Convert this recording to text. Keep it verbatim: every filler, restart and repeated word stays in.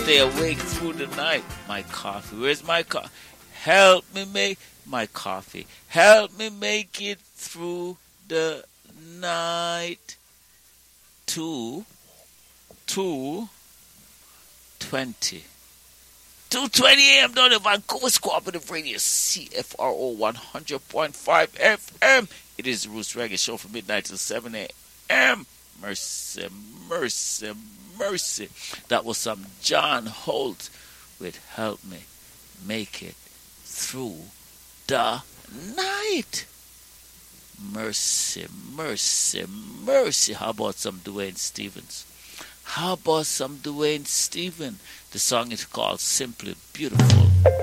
stay awake through the night. My coffee. Where's my coffee? Help me make my coffee. Help me make it through the night. Two, two, twenty. two twenty a.m. down the Vancouver's Cooperative Radio, C F R O one hundred point five F M. It is the Roots Reggae Show from midnight till seven a.m. Mercy, mercy, mercy. That was some John Holt with Help Me Make It Through the Night. Mercy, mercy, mercy. How about some Dwayne Stevens? How about some Dwayne Stevens? The song is called Simply Beautiful.